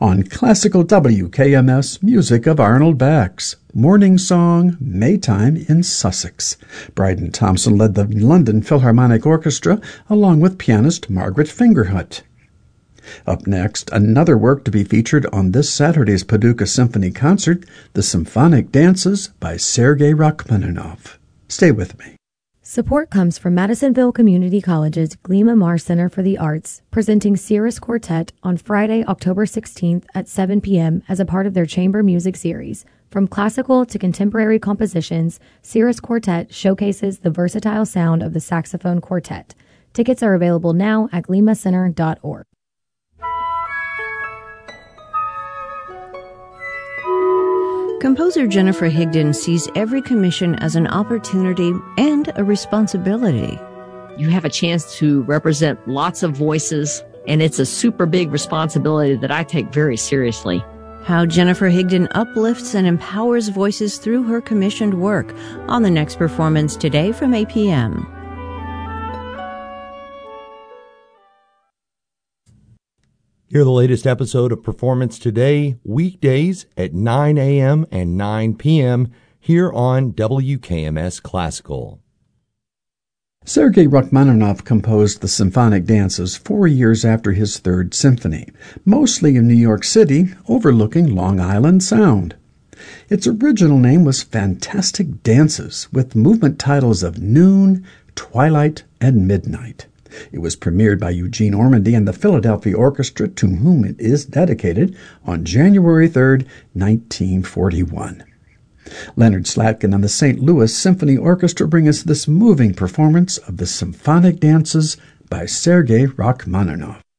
On classical WKMS, music of Arnold Bax, Morning Song, Maytime in Sussex. Bryden Thompson led the London Philharmonic Orchestra along with pianist Margaret Fingerhut. Up next, another work to be featured on this Saturday's Paducah Symphony Concert, The Symphonic Dances by Sergei Rachmaninoff. Stay with me. Support comes from Madisonville Community College's Glima Mar Center for the Arts, presenting Cirrus Quartet on Friday, October 16th at 7 p.m. as a part of their chamber music series. From classical to contemporary compositions, Cirrus Quartet showcases the versatile sound of the saxophone quartet. Tickets are available now at glimacenter.org. Composer Jennifer Higdon sees every commission as an opportunity and a responsibility. You have a chance to represent lots of voices, and it's a super big responsibility that I take very seriously. How Jennifer Higdon uplifts and empowers voices through her commissioned work on the next performance today from 8 p.m. Hear the latest episode of Performance Today, weekdays at 9 a.m. and 9 p.m. here on WKMS Classical. Sergei Rachmaninoff composed the symphonic dances 4 years after his Third Symphony, mostly in New York City, overlooking Long Island Sound. Its original name was Fantastic Dances, with movement titles of Noon, Twilight, and Midnight. It was premiered by Eugene Ormandy and the Philadelphia Orchestra, to whom it is dedicated, on January 3, 1941. Leonard Slatkin and the St. Louis Symphony Orchestra bring us this moving performance of the Symphonic Dances by Sergei Rachmaninoff.